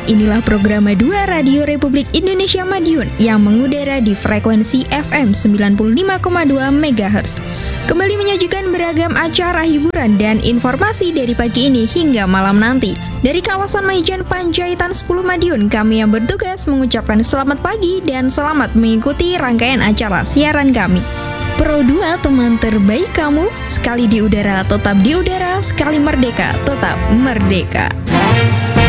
inilah program 2 Radio Republik Indonesia Madiun yang mengudara di frekuensi FM 95,2 MHz. Kembali menyajikan beragam acara hiburan dan informasi dari pagi ini hingga malam nanti. Dari kawasan Maijen Panjaitan 10 Madiun, kami yang bertugas mengucapkan selamat pagi dan selamat mengikuti rangkaian acara siaran kami. Pro 2, teman terbaik kamu, sekali di udara tetap di udara, sekali merdeka tetap merdeka.